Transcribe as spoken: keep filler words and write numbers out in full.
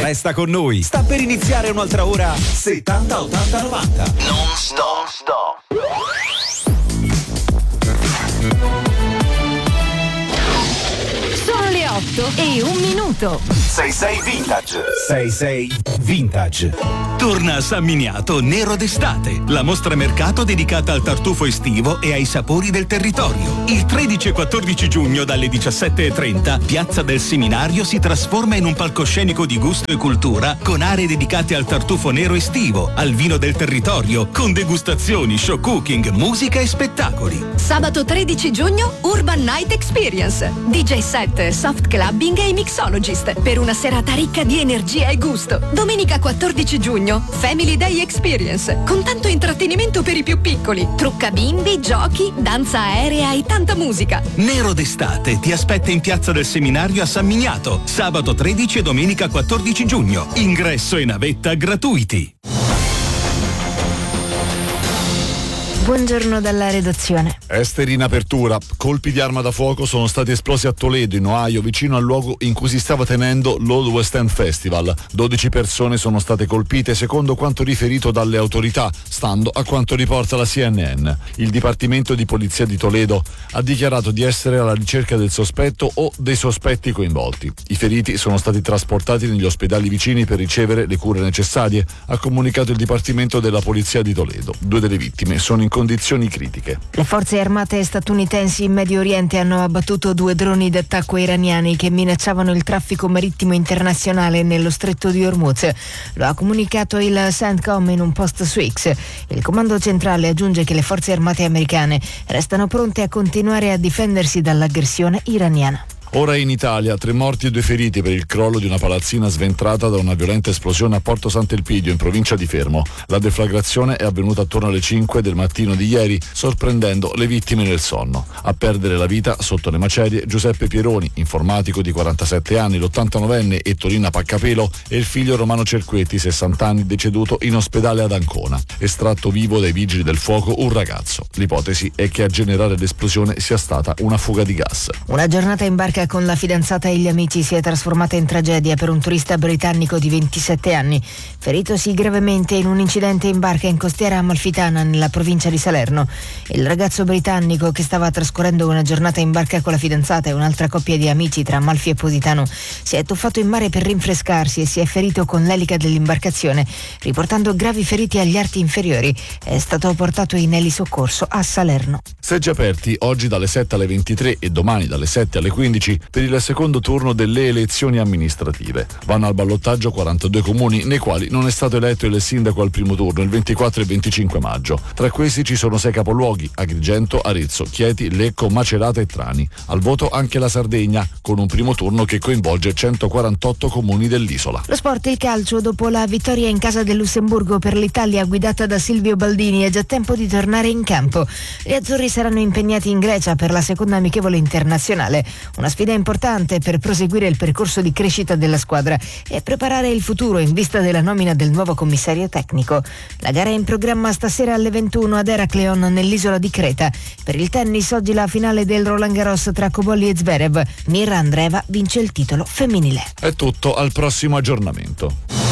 Resta con noi. Sta per iniziare un'altra ora settanta ottanta novanta. Non stop, stop. Sono le otto e un minuto. sei sei Vintage. sei sei Vintage. Torna a San Miniato Nero d'estate, la mostra mercato dedicata al tartufo estivo e ai sapori del territorio. Il tredici e quattordici giugno dalle diciassette e trenta, Piazza del Seminario si trasforma in un palcoscenico di gusto e cultura con aree dedicate al tartufo nero estivo, al vino del territorio, con degustazioni, show cooking, musica e spettacoli. Sabato tredici giugno, Urban Night Experience. D J set, soft clubbing e mixologist per una serata ricca di energia e gusto. Domenica quattordici giugno, Family Day Experience, con tanto intrattenimento per i più piccoli, trucca bimbi, giochi, danza aerea e tanta musica. Nero d'estate ti aspetta in Piazza del Seminario a San Miniato, sabato tredici e domenica quattordici giugno. Ingresso e navetta gratuiti. Buongiorno dalla redazione. Esteri in apertura. Colpi di arma da fuoco sono stati esplosi a Toledo, in Ohio, vicino al luogo in cui si stava tenendo l'Old West End Festival. dodici persone sono state colpite, secondo quanto riferito dalle autorità, stando a quanto riporta la C N N. Il Dipartimento di Polizia di Toledo ha dichiarato di essere alla ricerca del sospetto o dei sospetti coinvolti. I feriti sono stati trasportati negli ospedali vicini per ricevere le cure necessarie, ha comunicato il Dipartimento della Polizia di Toledo. Due delle vittime sono in condizioni critiche. Le forze armate statunitensi in Medio Oriente hanno abbattuto due droni d'attacco iraniani che minacciavano il traffico marittimo internazionale nello stretto di Hormuz. Lo ha comunicato il CENTCOM in un post su X. Il comando centrale aggiunge che le forze armate americane restano pronte a continuare a difendersi dall'aggressione iraniana. Ora in Italia, tre morti e due feriti per il crollo di una palazzina sventrata da una violenta esplosione a Porto Sant'Elpidio, in provincia di Fermo. La deflagrazione è avvenuta attorno alle cinque del mattino di ieri, sorprendendo le vittime nel sonno. A perdere la vita, sotto le macerie, Giuseppe Pieroni, informatico di quarantasette anni, l'ottantanovenne Ettolina Paccapelo e il figlio Romano Cerquetti, sessanta anni, deceduto in ospedale ad Ancona. Estratto vivo dai vigili del fuoco un ragazzo. L'ipotesi è che a generare l'esplosione sia stata una fuga di gas. Una giornata in barca con la fidanzata e gli amici si è trasformata in tragedia per un turista britannico di ventisette anni, feritosi gravemente in un incidente in barca in costiera amalfitana nella provincia di Salerno. Il ragazzo britannico, che stava trascorrendo una giornata in barca con la fidanzata e un'altra coppia di amici tra Amalfi e Positano, si è tuffato in mare per rinfrescarsi e si è ferito con l'elica dell'imbarcazione, riportando gravi feriti agli arti inferiori. È stato portato in elisoccorso a Salerno. Seggi aperti oggi dalle sette alle ventitré e domani dalle sette alle quindici per il secondo turno delle elezioni amministrative. Vanno al ballottaggio quarantadue comuni nei quali non è stato eletto il sindaco al primo turno, il ventiquattro e venticinque maggio. Tra questi ci sono sei capoluoghi: Agrigento, Arezzo, Chieti, Lecco, Macerata e Trani. Al voto anche la Sardegna, con un primo turno che coinvolge centoquarantotto comuni dell'isola. Lo sport e il calcio. Dopo la vittoria in casa del Lussemburgo per l'Italia guidata da Silvio Baldini, è già tempo di tornare in campo. Gli azzurri saranno impegnati in Grecia per la seconda amichevole internazionale, una sfida importante per proseguire il percorso di crescita della squadra e preparare il futuro in vista della nomina del nuovo commissario tecnico. La gara è in programma stasera alle ventuno ad Herakleon, nell'isola di Creta. Per il tennis oggi la finale del Roland Garros tra Cobolli e Zverev. Mirra Andreeva vince il titolo femminile. È tutto, al prossimo aggiornamento.